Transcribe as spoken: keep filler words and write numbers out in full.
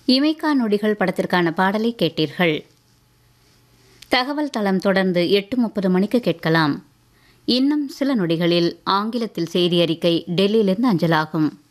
இமைக்கா நொடிகள் படத்திற்கான பாடலை கேட்டீர்கள். தகவல் தளம் தொடர்ந்து எட்டு முப்பது மணிக்கு கேட்கலாம். இன்னும் சில நொடிகளில் ஆங்கிலத்தில் செய்தி அறிக்கை டெல்லியிலிருந்து அஞ்சலாகும்.